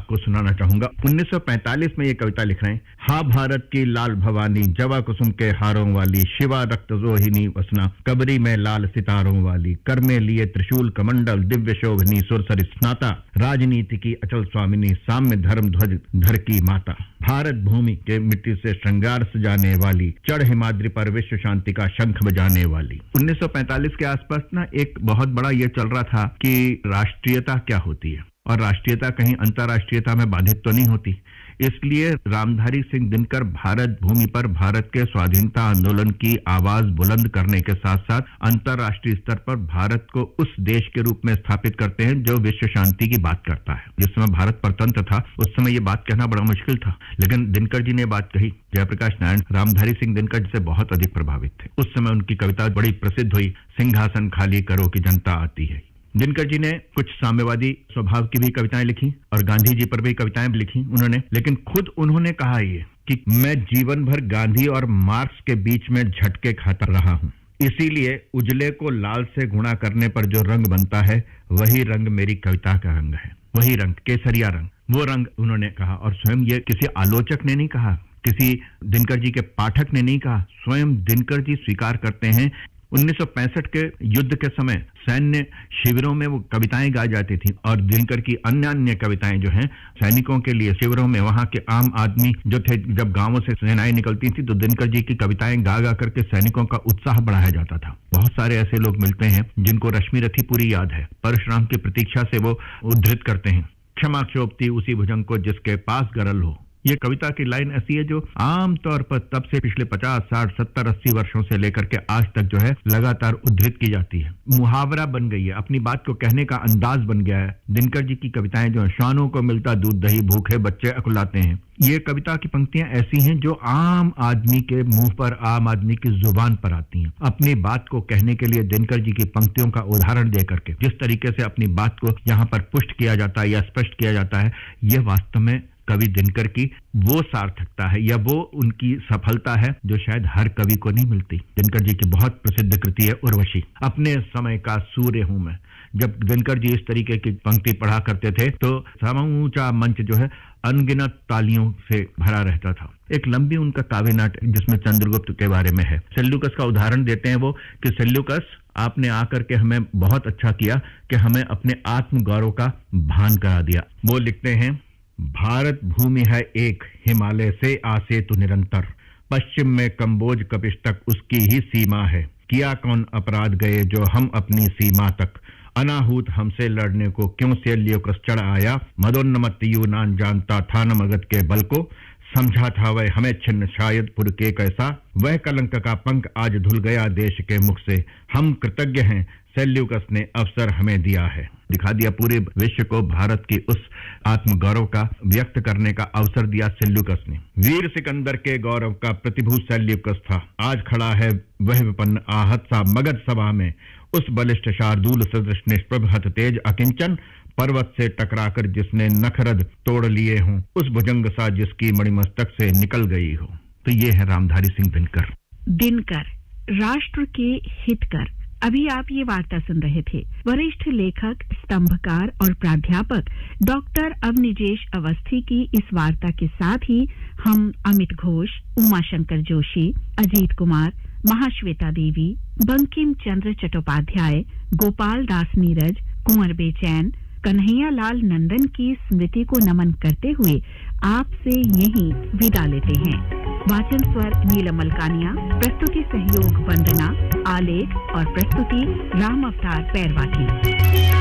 आपको सुनाना चाहूंगा। 1945 में ये कविता लिख रहे हैं। हा भारत की लाल भवानी, जवा कुसुम के हारों वाली, शिवा रक्त रोहिणी वसना, कबरी में लाल सितारों वाली, कर में लिए त्रिशूल कमंडल, दिव्य शोभनी सुरसर स्नाता, राजनीति की अचल स्वामिनी, साम्य धर्म ध्वज धर की माता, भारत भूमि के मिट्टी से श्रृंगार सजाने वाली, चढ़ हिमाद्री पर विश्व शांति का शंख बजाने वाली। 1945 के आसपास ना एक बहुत बड़ा ये चल रहा था कि राष्ट्रीयता क्या होती है और राष्ट्रीयता कहीं अंतर्राष्ट्रीयता में बाधित तो नहीं होती। इसलिए रामधारी सिंह दिनकर भारत भूमि पर भारत के स्वाधीनता आंदोलन की आवाज बुलंद करने के साथ साथ अंतर्राष्ट्रीय स्तर पर भारत को उस देश के रूप में स्थापित करते हैं जो विश्व शांति की बात करता है। जिस समय भारत परतंत्र था उस समय ये बात कहना बड़ा मुश्किल था, लेकिन दिनकर जी ने बात कही। जयप्रकाश नारायण रामधारी सिंह दिनकर जी से बहुत अधिक प्रभावित थे। उस समय उनकी कविता बड़ी प्रसिद्ध हुई, सिंहासन खाली करो कि जनता आती है। दिनकर जी ने कुछ साम्यवादी स्वभाव की भी कविताएं लिखी और गांधी जी पर भी कविताएं लिखी उन्होंने, लेकिन खुद उन्होंने कहा ये कि मैं जीवन भर गांधी और मार्क्स के बीच में झटके खाता रहा हूं, इसीलिए उजले को लाल से गुणा करने पर जो रंग बनता है वही रंग मेरी कविता का रंग है, वही रंग केसरिया रंग, वो रंग उन्होंने कहा। और स्वयं ये किसी आलोचक ने नहीं कहा, किसी दिनकर जी के पाठक ने नहीं कहा, स्वयं दिनकर जी स्वीकार करते हैं। 1965 के युद्ध के समय सैन्य शिविरों में वो कविताएं गाई जाती थी और दिनकर की अन्य कविताएं जो हैं सैनिकों के लिए शिविरों में वहां के आम आदमी जो थे, जब गांवों से सेनाएं निकलती थी तो दिनकर जी की कविताएं गा गा करके सैनिकों का उत्साह बढ़ाया जाता था। बहुत सारे ऐसे लोग मिलते हैं जिनको रश्मि रथीपुरी याद है, परशुराम की प्रतीक्षा से वो उद्धृत करते हैं, क्षमा क्षोभती उसी भुजंग को जिसके पास गरल हो। ये कविता की लाइन ऐसी है जो आम तौर पर तब से पिछले 50, 60, 70, 80 वर्षों से लेकर के आज तक जो है लगातार उद्धृत की जाती है, मुहावरा बन गई है, अपनी बात को कहने का अंदाज बन गया है। दिनकर जी की कविताएं जो है, श्वानों को मिलता दूध दही, भूखे बच्चे अकुलाते हैं, ये कविता की पंक्तियां ऐसी हैं जो आम आदमी के मुंह पर, आम आदमी की जुबान पर आती हैं। अपनी बात को कहने के लिए दिनकर जी की पंक्तियों का उदाहरण दे करके जिस तरीके से अपनी बात को यहाँ पर पुष्ट किया जाता है या स्पष्ट किया जाता है, यह वास्तव में कवि दिनकर की वो सार्थकता है या वो उनकी सफलता है जो शायद हर कवि को नहीं मिलती। दिनकर जी की बहुत प्रसिद्ध कृति है उर्वशी। अपने समय का सूर्य हूं मैं। जब दिनकर जी इस तरीके की पंक्ति पढ़ा करते थे तो समूचा मंच जो है अनगिनत तालियों से भरा रहता था। एक लंबी उनका काव्य नाटक जिसमें चंद्रगुप्त के बारे में है। सेल्यूकस का उदाहरण देते हैं वो कि सेल्यूकस आपने आकर के हमें बहुत अच्छा किया कि हमें अपने आत्म गौरव का भान करा दिया। वो लिखते हैं, भारत भूमि है एक, हिमालय से आसे तो निरंतर, पश्चिम में कंबोज कपिश तक उसकी ही सीमा है, किया कौन अपराध गए जो हम अपनी सीमा तक, अनाहूत हमसे लड़ने को क्यों सेल्यूकस चढ़ आया, मदोन्नमत्त यूनान जानता था न मगध के बल को, समझा था वह हमें छिन्न शायद पुर के कैसा, वह कलंक का पंख आज धुल गया देश के मुख से, हम कृतज्ञ हैं सेल्यूकस ने अवसर हमें दिया है। दिखा दिया पूरे विश्व को भारत की उस आत्मगौरव का व्यक्त करने का अवसर दिया सेल्यूकस ने। वीर सिकंदर के गौरव का प्रतिभू सेल्यूकस था, आज खड़ा है वह विपन्न आहत सा मगध सभा में, उस बलिष्ठ शार्दूल सदृश निष्प्रभ हत तेज अकिंचन, पर्वत से टकराकर जिसने नखरद तोड़ लिए हों, उस भुजंग सा जिसकी मणिमस्तक से निकल गई हो। तो ये है रामधारी सिंह दिनकर। दिनकर राष्ट्र के हितकर। अभी आप ये वार्ता सुन रहे थे। वरिष्ठ लेखक, स्तंभकार और प्राध्यापक डॉक्टर अवनिजेश अवस्थी की इस वार्ता के साथ ही हम अमित घोष, उमाशंकर जोशी, अजीत कुमार, महाश्वेता देवी, बंकिम चंद्र चट्टोपाध्याय, गोपाल दास नीरज, कुंवर बेचैन, कन्हैया लाल नंदन की स्मृति को नमन करते हुए आपसे यहीं विदा लेते हैं। वाचन स्वर नीलम मलकानिया, प्रस्तुति सहयोग वंदना, आलेख और प्रस्तुति राम अवतार पैरवाटी।